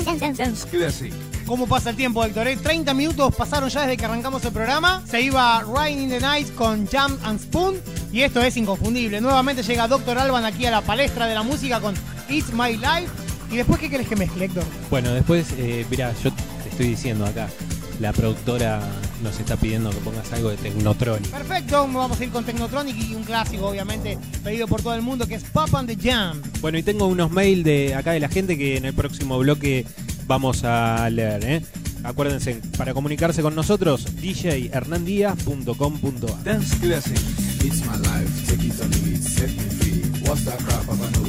Dance Classic. ¿Cómo pasa el tiempo, Héctor? 30 minutos pasaron ya desde que arrancamos el programa. Se iba Rain in the Night con Jam and Spoon. Y esto es inconfundible. Nuevamente llega Dr. Alban aquí a la palestra de la música con It's My Life. ¿Y después qué querés que mezcle, Héctor? Bueno, después, mirá, yo te estoy diciendo acá, la productora nos está pidiendo que pongas algo de Technotronic. Perfecto, vamos a ir con Technotronic y un clásico, obviamente, pedido por todo el mundo, que es Pop and the Jam. Bueno, y tengo unos mails de acá de la gente que en el próximo bloque vamos a leer, ¿eh? Acuérdense, para comunicarse con nosotros, djhernandiaz.com.ar. Dance Classic. It's my life, take it or leave it, set me free. What's that crap? I'm